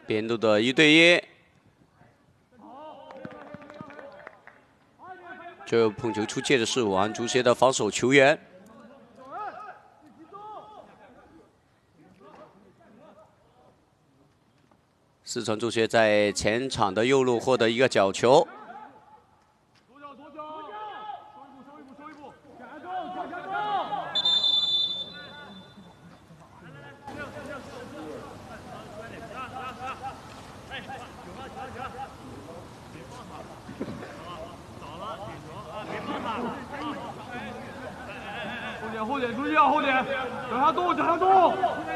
边路的1对1，最后碰球出界的是武汉足协的防守球员。四川足协在前场的右路获得一个角球。 后点，注意啊，后点，脚下动，脚下动。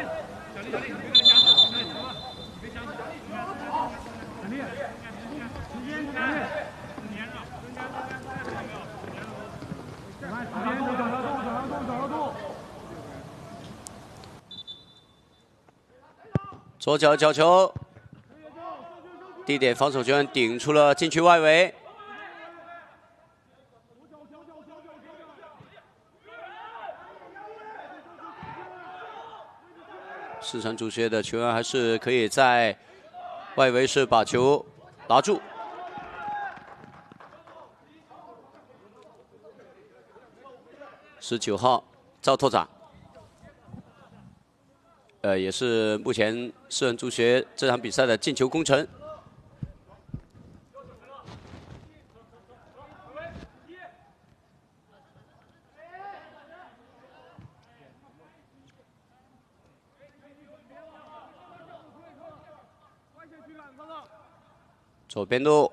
左脚角球，地点防守球员顶出了禁区外围。 四川足协的球员还是可以在外围是把球拿住。19号赵拓展，也是目前四川足协这场比赛的进球功臣。 左边路，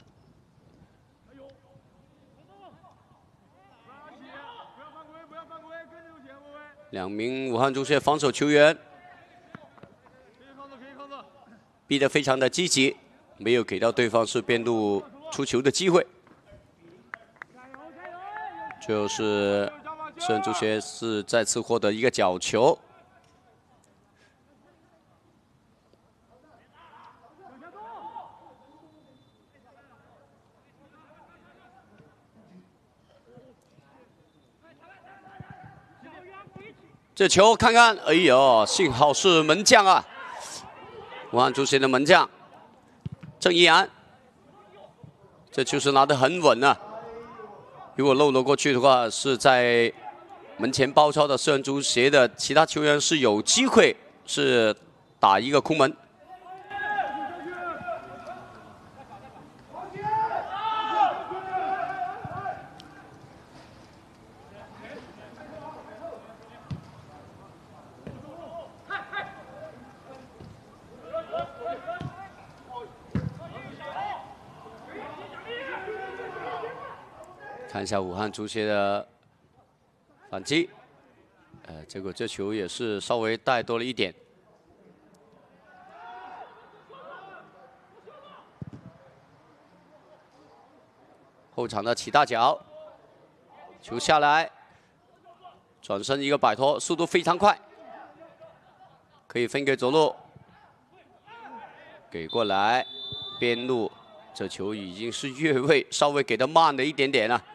两名武汉足协防守球员逼得非常的积极，没有给到对方是边路出球的机会。就是四川足协是再次获得一个角球。 这球看看，哎呦，幸好是门将啊！武汉足协的门将郑一安，这球是拿得很稳啊！如果漏了过去的话，是在门前包抄的四川足协的其他球员是有机会是打一个空门。 看一下武汉足协的反击，结果这球也是稍微带多了一点。后场的起大脚，球下来，转身一个摆脱，速度非常快，可以分给左路，给过来，边路，这球已经是越位，稍微给的慢了一点点了。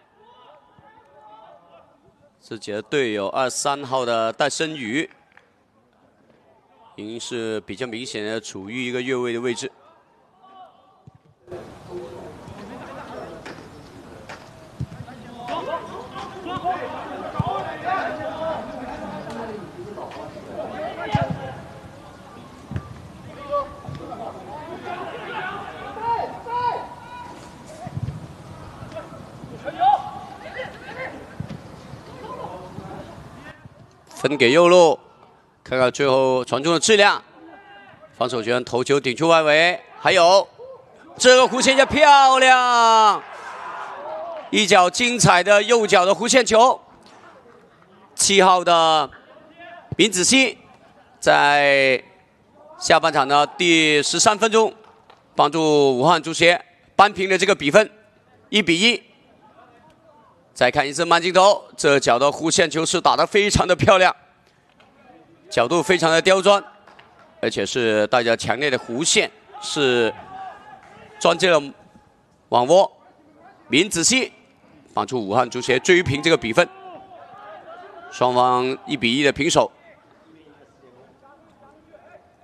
自己的队友23号的戴申宇，已经是比较明显的处于一个越位的位置。分给右路，看看最后传中的质量。防守球员头球顶出外围，还有这个弧线球漂亮，一脚精彩的右脚的弧线球。7号的闵子熙在下半场的第13分钟，帮助武汉足协扳平了这个比分，1比1。 再看一次慢镜头，这脚的弧线球是打得非常的漂亮，角度非常的刁钻，而且是带着强烈的弧线，是钻进了网窝。闵子熙帮助武汉足协追平这个比分，双方1比1的平手。